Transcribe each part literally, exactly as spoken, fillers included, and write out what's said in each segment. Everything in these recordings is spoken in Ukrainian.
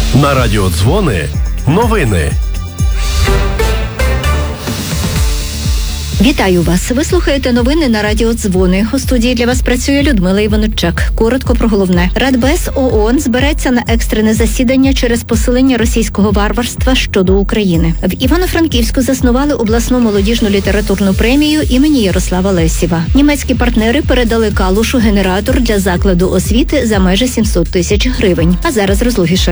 На радіо Дзвони новини. Вітаю вас. Ви слухаєте новини на радіо Дзвони. У студії для вас працює Людмила Іванчук. Коротко про головне. Радбез ООН збереться на екстрене засідання через посилення російського варварства щодо України. В Івано-Франківську заснували обласну молодіжну літературну премію імені Ярослава Лесєва. Німецькі партнери передали Калушу генератор для закладу освіти за майже сімсот тисяч гривень. А зараз розлогіше.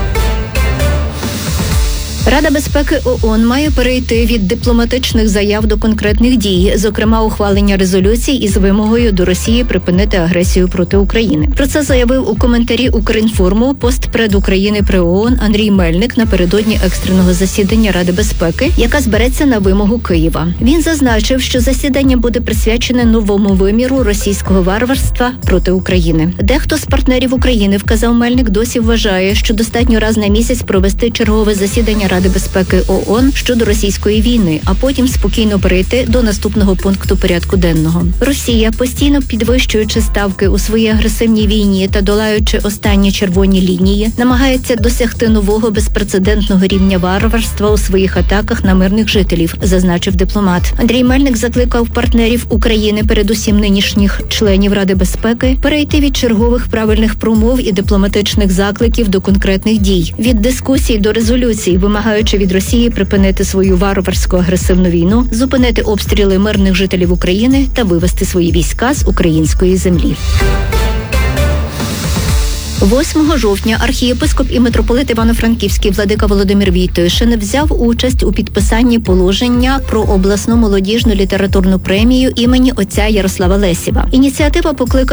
Рада безпеки ООН має перейти від дипломатичних заяв до конкретних дій, зокрема ухвалення резолюцій із вимогою до Росії припинити агресію проти України. Про це заявив у коментарі Укрінформу постпред України при ООН Андрій Мельник напередодні екстреного засідання Ради безпеки, яка збереться на вимогу Києва. Він зазначив, що засідання буде присвячене новому виміру російського варварства проти України. Дехто з партнерів України, вказав Мельник, досі вважає, що достатньо раз на місяць провести чергове засідання Ради безпеки ООН щодо російської війни, а потім спокійно перейти до наступного пункту порядку денного. Росія, постійно підвищуючи ставки у своїй агресивній війні та долаючи останні червоні лінії, намагається досягти нового безпрецедентного рівня варварства у своїх атаках на мирних жителів, зазначив дипломат. Андрій Мельник закликав партнерів України, передусім нинішніх членів Ради безпеки, перейти від чергових правильних промов і дипломатичних закликів до конкретних дій, від дискусій до резолюцій, вимагаючи від Росії припинити свою варварську агресивну війну, зупинити обстріли мирних жителів України та вивести свої війська з української землі. восьмого жовтня архієпископ і митрополит Івано-Франківський владика Володимир Войтишин взяв участь у підписанні положення про обласну молодіжну літературну премію імені отця Ярослава Лесєва. Ініціатива покликана